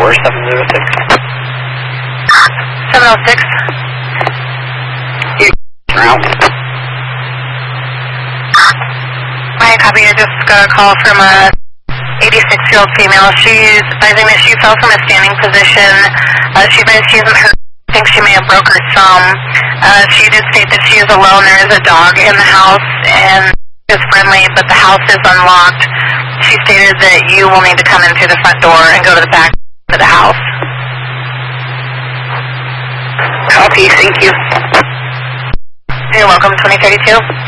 706. 706. Around. I copy. I just got a call from a 86-year-old female. She's advising that she fell from a standing position. She advised she hasn't hurt. I think she may have broke her thumb. She did state that she is alone. There is a dog in the house and is friendly, but the house is unlocked. She stated that you will need to come in through the front door and go to the back of the house. Copy. Thank you. You're welcome. 2032.